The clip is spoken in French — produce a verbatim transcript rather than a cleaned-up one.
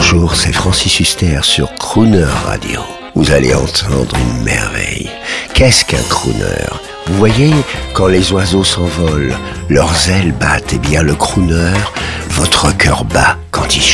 Bonjour, c'est Francis Huster sur Crooner Radio. Vous allez entendre une merveille. Qu'est-ce qu'un crooner ? Vous voyez, quand les oiseaux s'envolent, leurs ailes battent, et bien le crooner, votre cœur bat quand il chante.